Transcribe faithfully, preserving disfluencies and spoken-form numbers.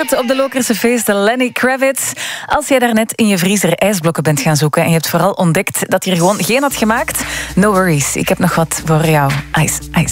Gebeurt op de Lokerse feesten Lenny Kravitz. Als jij daarnet in je vriezer ijsblokken bent gaan zoeken en je hebt vooral ontdekt dat hij er gewoon geen had gemaakt, no worries, ik heb nog wat voor jou. Ice, ice.